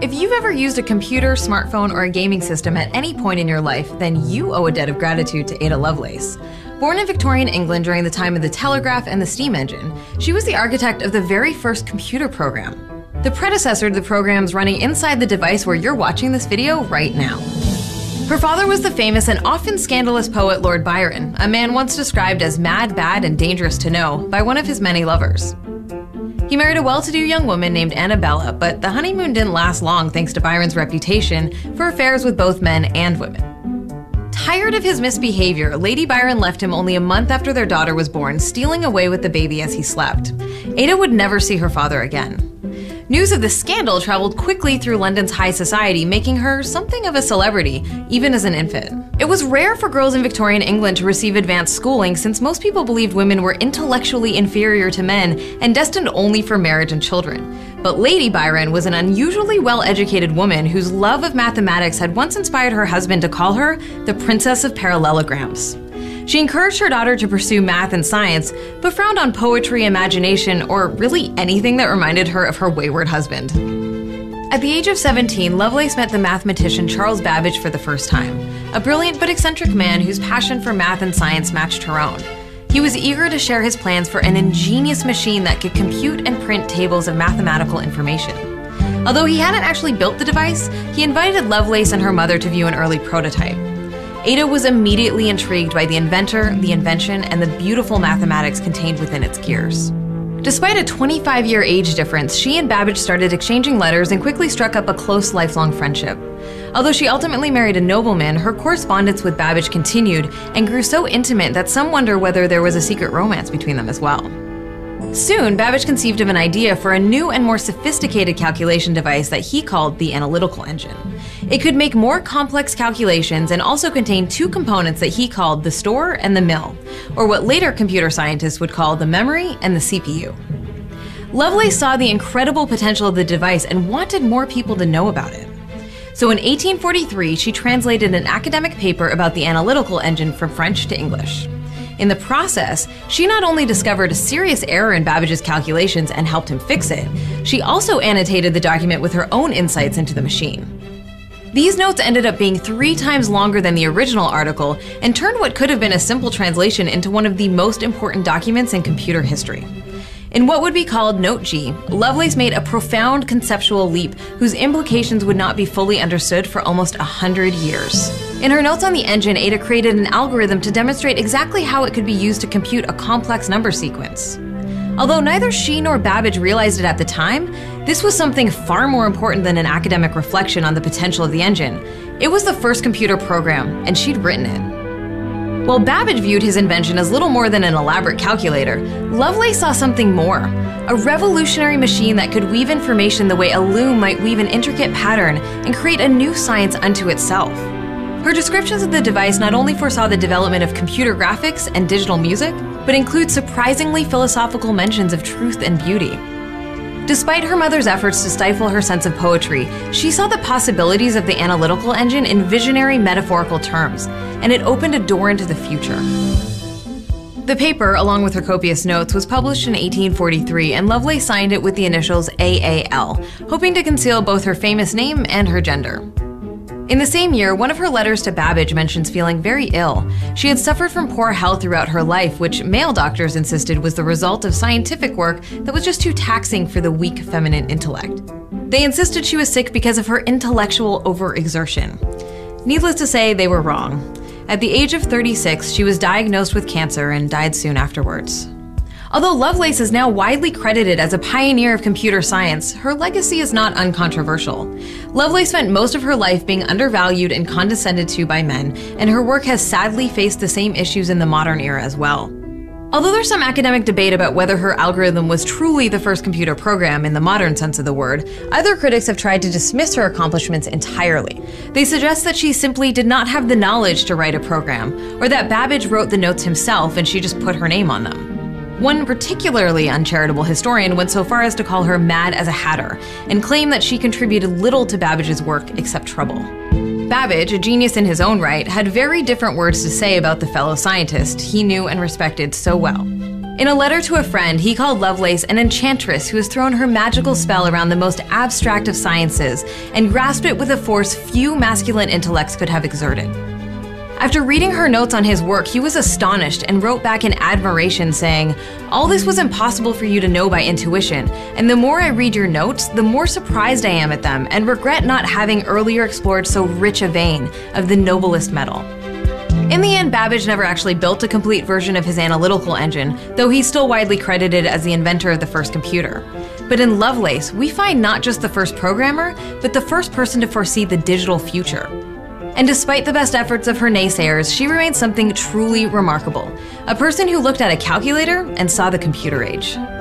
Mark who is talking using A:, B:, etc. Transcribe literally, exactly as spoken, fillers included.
A: If you've ever used a computer, smartphone, or a gaming system at any point in your life, then you owe a debt of gratitude to Ada Lovelace. Born in Victorian England during the time of the telegraph and the steam engine, she was the architect of the very first computer program, the predecessor to the programs running inside the device where you're watching this video right now. Her father was the famous and often scandalous poet Lord Byron, a man once described as mad, bad, and dangerous to know by one of his many lovers. He married a well-to-do young woman named Annabella, but the honeymoon didn't last long thanks to Byron's reputation for affairs with both men and women. Tired of his misbehavior, Lady Byron left him only a month after their daughter was born, stealing away with the baby as he slept. Ada would never see her father again. News of the scandal traveled quickly through London's high society, making her something of a celebrity, even as an infant. It was rare for girls in Victorian England to receive advanced schooling since most people believed women were intellectually inferior to men and destined only for marriage and children. But Lady Byron was an unusually well-educated woman whose love of mathematics had once inspired her husband to call her the Princess of Parallelograms. She encouraged her daughter to pursue math and science, but frowned on poetry, imagination, or really anything that reminded her of her wayward husband. At the age of seventeen, Lovelace met the mathematician Charles Babbage for the first time, a brilliant but eccentric man whose passion for math and science matched her own. He was eager to share his plans for an ingenious machine that could compute and print tables of mathematical information. Although he hadn't actually built the device, he invited Lovelace and her mother to view an early prototype. Ada was immediately intrigued by the inventor, the invention, and the beautiful mathematics contained within its gears. Despite a twenty-five-year age difference, she and Babbage started exchanging letters and quickly struck up a close, lifelong friendship. Although she ultimately married a nobleman, her correspondence with Babbage continued and grew so intimate that some wonder whether there was a secret romance between them as well. Soon, Babbage conceived of an idea for a new and more sophisticated calculation device that he called the analytical engine. It could make more complex calculations and also contain two components that he called the store and the mill, or what later computer scientists would call the memory and the C P U. Lovelace saw the incredible potential of the device and wanted more people to know about it. So in eighteen forty-three, she translated an academic paper about the analytical engine from French to English. In the process, she not only discovered a serious error in Babbage's calculations and helped him fix it, she also annotated the document with her own insights into the machine. These notes ended up being three times longer than the original article and turned what could have been a simple translation into one of the most important documents in computer history. In what would be called Note G, Lovelace made a profound conceptual leap whose implications would not be fully understood for almost a hundred years. In her notes on the engine, Ada created an algorithm to demonstrate exactly how it could be used to compute a complex number sequence. Although neither she nor Babbage realized it at the time, this was something far more important than an academic reflection on the potential of the engine. It was the first computer program, and she'd written it. While Babbage viewed his invention as little more than an elaborate calculator, Lovelace saw something more, a revolutionary machine that could weave information the way a loom might weave an intricate pattern and create a new science unto itself. Her descriptions of the device not only foresaw the development of computer graphics and digital music, but include surprisingly philosophical mentions of truth and beauty. Despite her mother's efforts to stifle her sense of poetry, she saw the possibilities of the analytical engine in visionary metaphorical terms, and it opened a door into the future. The paper, along with her copious notes, was published in eighteen forty-three, and Lovelace signed it with the initials A A L, hoping to conceal both her famous name and her gender. In the same year, one of her letters to Babbage mentions feeling very ill. She had suffered from poor health throughout her life, which male doctors insisted was the result of scientific work that was just too taxing for the weak feminine intellect. They insisted she was sick because of her intellectual overexertion. Needless to say, they were wrong. At the age of thirty-six, she was diagnosed with cancer and died soon afterwards. Although Lovelace is now widely credited as a pioneer of computer science, her legacy is not uncontroversial. Lovelace spent most of her life being undervalued and condescended to by men, and her work has sadly faced the same issues in the modern era as well. Although there's some academic debate about whether her algorithm was truly the first computer program in the modern sense of the word, other critics have tried to dismiss her accomplishments entirely. They suggest that she simply did not have the knowledge to write a program, or that Babbage wrote the notes himself and she just put her name on them. One particularly uncharitable historian went so far as to call her mad as a hatter and claim that she contributed little to Babbage's work except trouble. Babbage, a genius in his own right, had very different words to say about the fellow scientist he knew and respected so well. In a letter to a friend, he called Lovelace an enchantress who has thrown her magical spell around the most abstract of sciences and grasped it with a force few masculine intellects could have exerted. After reading her notes on his work, he was astonished and wrote back in admiration saying, "All this was impossible for you to know by intuition, and the more I read your notes, the more surprised I am at them and regret not having earlier explored so rich a vein of the noblest metal." In the end, Babbage never actually built a complete version of his analytical engine, though he's still widely credited as the inventor of the first computer. But in Lovelace, we find not just the first programmer, but the first person to foresee the digital future. And despite the best efforts of her naysayers, she remains something truly remarkable. A person who looked at a calculator and saw the computer age.